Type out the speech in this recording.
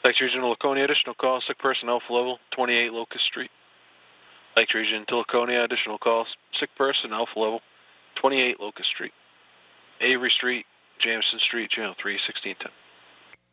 Lakes Region to Laconia, additional call, sick person, Alpha Level, 28 Locust Street. Lakes Region to Laconia, additional call, sick person, Alpha Level, 28 Locust Street. Avery Street, Jamison Street, Channel 3, 1610.